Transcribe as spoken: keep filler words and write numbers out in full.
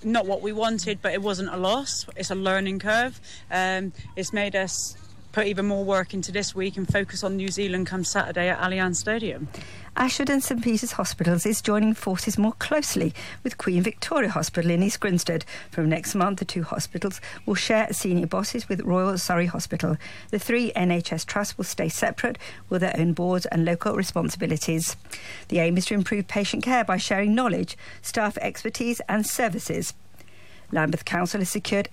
not what we wanted, but it wasn't a loss. It's a learning curve. Um, it's made us put even more work into this week and focus on New Zealand come Saturday at Allianz Stadium. Ashford and St Peter's Hospitals is joining forces more closely with Queen Victoria Hospital in East Grinstead. From next month, the two hospitals will share senior bosses with Royal Surrey Hospital. The three N H S trusts will stay separate with their own boards and local responsibilities. The aim is to improve patient care by sharing knowledge, staff expertise and services. Lambeth Council has secured